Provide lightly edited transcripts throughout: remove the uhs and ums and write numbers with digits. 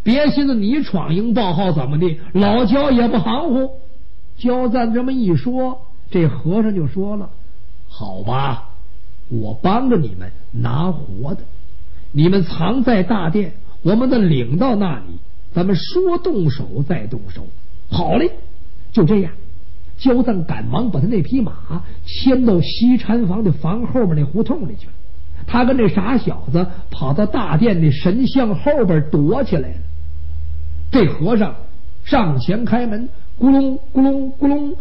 别寻思你闯营报号怎么的，老焦也不含糊。焦赞这么一说，这和尚就说了：好吧，我帮着你们拿活的，你们藏在大殿，我们得领到那里，咱们说动手再动手。好嘞，就这样。焦赞赶忙把他那匹马牵到西禅房的房后面那胡同里去了。他跟这傻小子跑到大殿的神像后边躲起来了。这和尚上前开门，咕隆咕隆咕隆，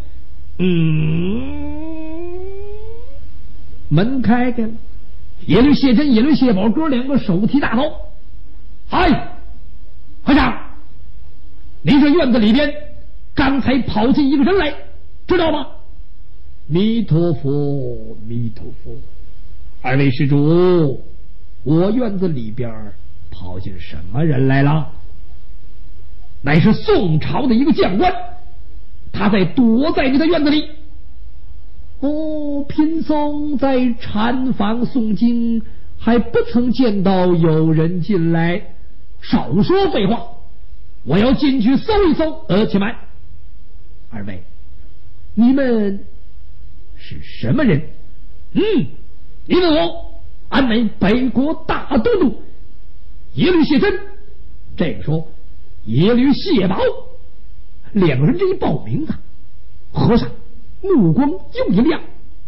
门开开了。耶律谢珍、耶律谢宝哥两个手提大刀。嗨，和尚，你这院子里边刚才跑进一个人来，知道吗？弥陀佛，弥陀佛。二位施主，我院子里边跑进什么人来了？乃是宋朝的一个将官，他在躲在你的院子里。哦，贫僧在禅房诵经，还不曾见到有人进来。少说废话，我要进去搜一搜。且慢，二位，你们是什么人？你问我，俺乃北国大都督耶律谢珍。这个时候，耶律谢宝两个人这一报名字，和尚目光又一亮，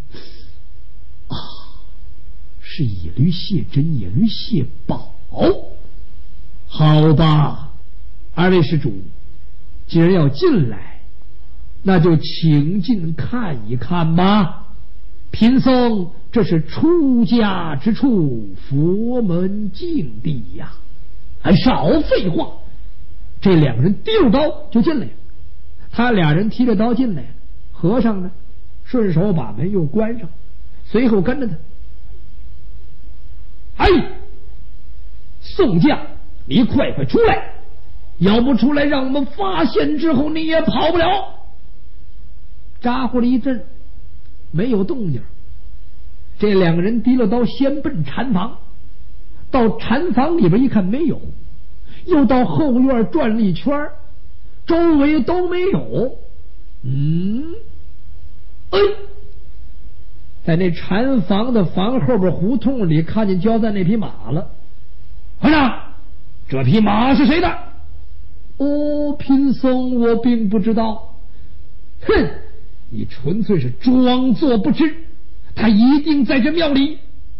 是耶律谢珍、耶律谢宝。好吧，二位施主，既然要进来，那就请进看一看吧。贫僧这是出家之处，佛门净地呀！还少废话！这两个人提着刀就进来了。他俩人提着刀进来了，和尚呢顺手把门又关上，随后跟着他。哎，宋将，你快快出来！要不出来，让我们发现之后你也跑不了。咋呼了一阵，没有动静。这两个人提了刀，先奔禅房。到禅房里边一看没有，又到后院转了一圈，周围都没有。在那禅房的房后边胡同里看见焦赞那匹马了。和尚，这匹马是谁的？贫僧我并不知道。哼，你纯粹是装作不知，他一定在这庙里。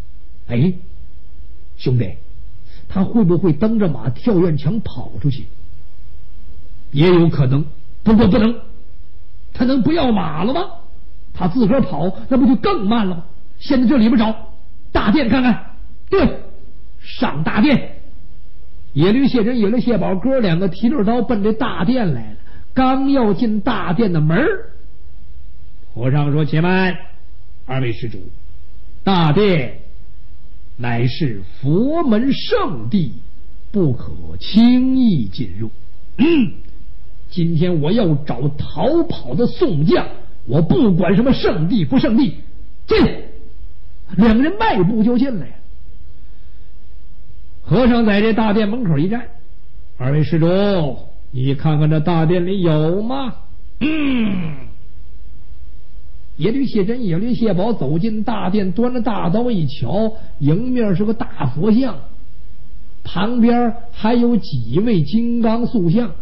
兄弟，他会不会蹬着马跳院墙跑出去？也有可能，不过不能。他能不要马了吗？他自个儿跑，那不就更慢了吗？现在这里边找大殿看看。对，上大殿。耶律谢珍、耶律谢宝哥两个提着刀奔这大殿来了。刚要进大殿的门，和尚说：且慢，二位施主，大殿乃是佛门圣地，不可轻易进入。今天我要找逃跑的宋将，我不管什么圣地不圣地，进！两个人迈步就进来了。和尚在这大殿门口一站，二位施主，你看看这大殿里有吗？耶律谢珍、耶律谢宝走进大殿，端着大刀一瞧，迎面是个大佛像，旁边还有几位金刚塑像。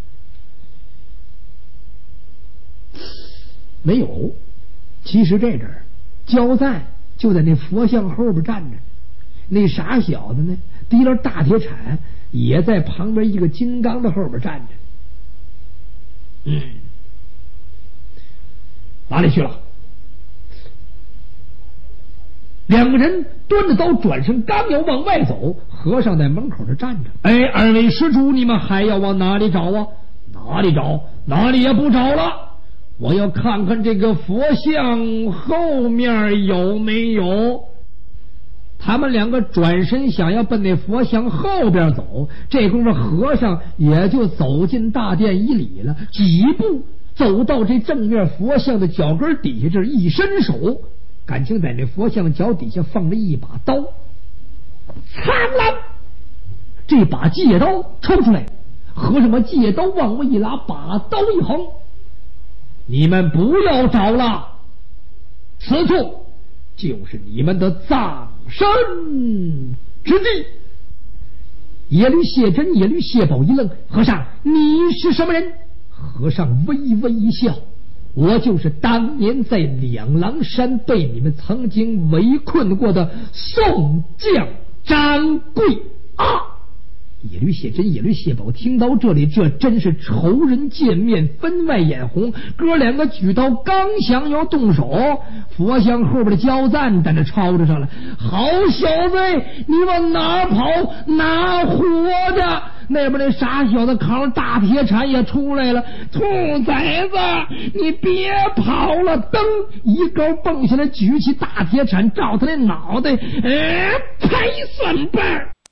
没有，其实这阵儿焦赞就在那佛像后边站着，那傻小子呢提了大铁铲，也在旁边一个金刚的后边站着。哪里去了？两个人端着刀转身，刚要往外走，和尚在门口这站着。二位施主，你们还要往哪里找啊？哪里找？哪里也不找了。我要看看这个佛像后面有没有。他们两个转身想要奔那佛像后边走，这功夫和尚也就走进大殿一里了，几步走到这正面佛像的脚跟底下，这一伸手，感情在那佛像脚底下放着一把刀。苍狼，这把戒刀抽出来， 和尚们借刀往我一拉，把刀一横，你们不要找了，此处就是你们的葬身之地。耶律谢真、耶律谢宝一愣，和尚，你是什么人？和尚微微一笑，我就是当年在两狼山被你们曾经围困过的宋将张贵啊！耶律谢真、耶律谢宝听到这里，这真是仇人见面分外眼红。哥两个举刀刚想要动手，佛像后边的焦赞在那吵着上来：“好小子，你往哪跑？哪活着？”那边那傻小子扛着大铁铲也出来了：“兔崽子，你别跑了！”噔一高蹦下来，举起大铁铲照他的脑袋，拍算半。